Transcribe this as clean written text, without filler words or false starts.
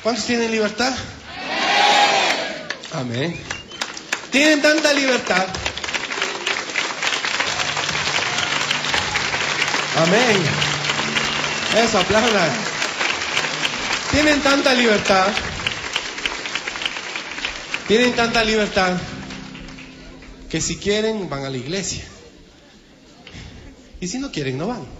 ¿Cuántos tienen libertad? Amén. Tienen tanta libertad. Amén. Eso, aplaudan. Tienen tanta libertad. Tienen tanta libertad que si quieren van a la iglesia. Y si no quieren no van.